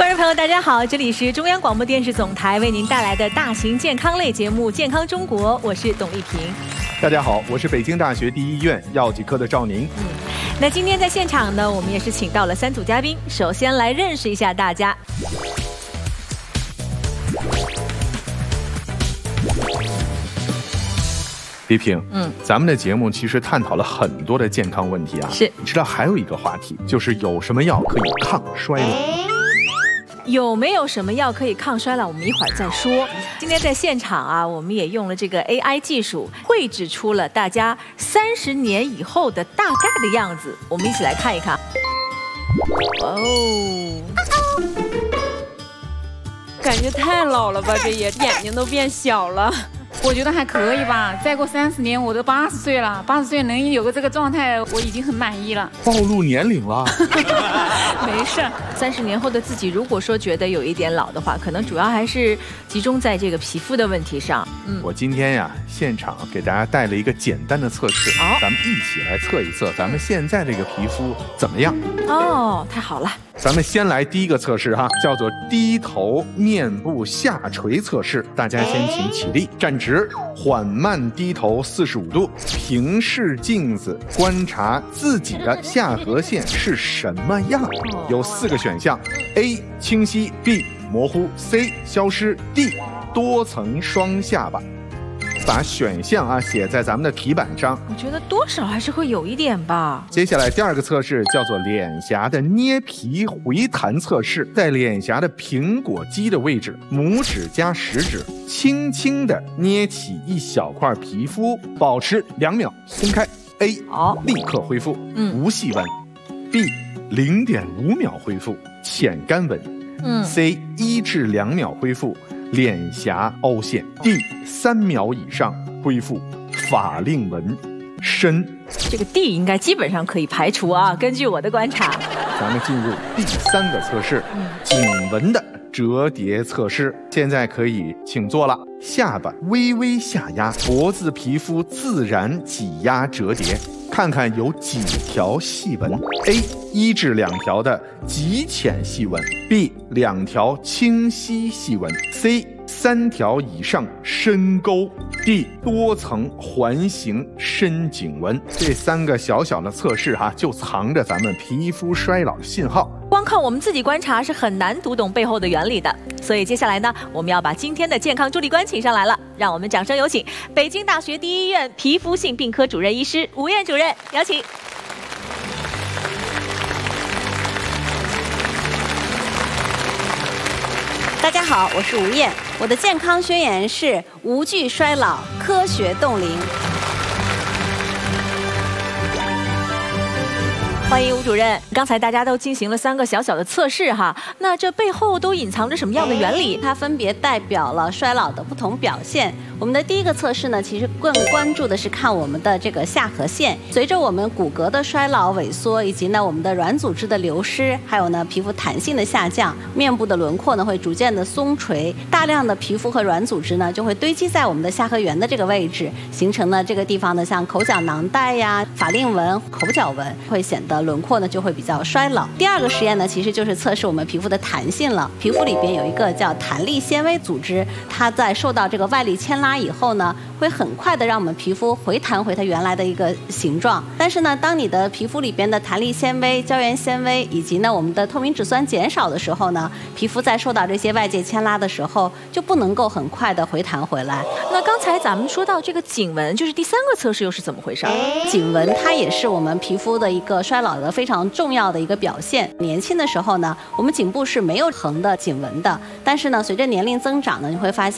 观众朋友，大家好，这里是中央广播电视总台为您带来的大型健康类节目《健康中国》，我是董丽萍。 大家好，我是北京大学第一医院药剂科的赵宁。 那今天在现场呢，我们也是请到了3组嘉宾，首先来认识一下大家。 丽萍，咱们的节目其实探讨了很多的健康问题啊。 是， 你知道还有一个话题，就是有什么药可以抗衰老？ 有没有什么药可以抗衰老？我们一会儿再说。今天在现场啊，我们也用了这个 AI 技术，绘制出了大家30年以后的大概的样子。我们一起来看一看。哦， 感觉太老了吧，这也眼睛都变小了。 我觉得还可以吧，再过30年我都80岁了，80岁能有个这个状态，我已经很满意了。 暴露年龄了。 没事，30年后的自己，如果说觉得有一点老的话，可能主要还是集中在这个皮肤的问题上。 我今天呀，现场给大家带了一个简单的测试，咱们一起来测一测咱们现在这个皮肤怎么样。 哦，太好了。 咱们先来第一个测试哈，叫做低头面部下垂测试。大家先请起立，站直，缓慢低头45度，平视镜子，观察自己的下颌线是什么样。有4个选项 ：A 清晰 ，B 模糊 ，C 消失 ，D 多层双下巴。把选项写在咱们的题板上。 我觉得多少还是会有一点吧。 接下来第2个测试叫做脸颊的捏皮回弹测试，在脸颊的苹果肌的位置，拇指加食指轻轻地捏起一小块皮肤，保持2秒，松开。A 立刻恢复，无细纹。B 0.5秒恢复，浅干纹。C 1至2秒恢复，脸颊凹陷。D 3秒以上恢复，法令纹深。 这个 D 应该基本上可以排除啊，根据我的观察。 咱们进入第3个测试，颈纹的折叠测试。现在可以请坐了，下巴微微下压，脖子皮肤自然挤压折叠，看看有几条细纹。A 1至2条的极浅细纹， B 2条清晰细纹， C 3条以上深沟， D 多层环形深颈纹。这3个小小的测试就藏着咱们皮肤衰老的信号。 光靠我们自己观察是很难读懂背后的原理的，所以接下来呢，我们要把今天的健康助力官请上来了，让我们掌声有请北京大学第一医院皮肤性病科主任医师吴燕主任，有请。 大家好，我是吴燕，我的健康宣言是无惧衰老，科学冻龄。 欢迎吴主任。刚才大家都进行了3个小小的测试哈，那这背后都隐藏着什么样的原理？ 它分别代表了衰老的不同表现。我们的第1个测试呢，其实更关注的是看我们的这个下颌线。随着我们骨骼的衰老萎缩，以及呢我们的软组织的流失，还有呢皮肤弹性的下降，面部的轮廓呢会逐渐的松垂，大量的皮肤和软组织呢就会堆积在我们的下颌缘的这个位置，形成了这个地方呢像口角囊袋呀、法令纹、口角纹，会显得轮廓呢就会比较衰老。第2个实验呢，其实就是测试我们皮肤的弹性了。皮肤里边有一个叫弹力纤维组织，它在受到这个外力牵拉以后呢，会很快的让我们皮肤回弹回它原来的一个形状。但是呢，当你的皮肤里边的弹力纤维、胶原纤维以及呢我们的透明质酸减少的时候呢，皮肤在受到这些外界牵拉的时候，就不能够很快的回弹回来。 那刚才咱们说到这个颈纹，就是第3个测试又是怎么回事？ 颈纹它也是我们皮肤的一个衰老的非常重要的一个表现。年轻的时候呢，我们颈部是没有横的颈纹的，但是呢，随着年龄增长呢，你会发现